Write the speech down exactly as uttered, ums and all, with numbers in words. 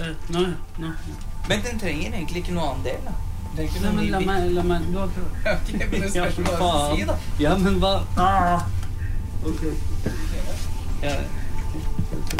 Nå, nå. Men den trenger egentlig ikke noe annen del, da. Den trenger ikke Nei, noe men ny la bit. meg, la meg, du har prøvd. Ok, men det spørs hva du faen. sier, da. Ja, men hva? Ah! Ok. Ja.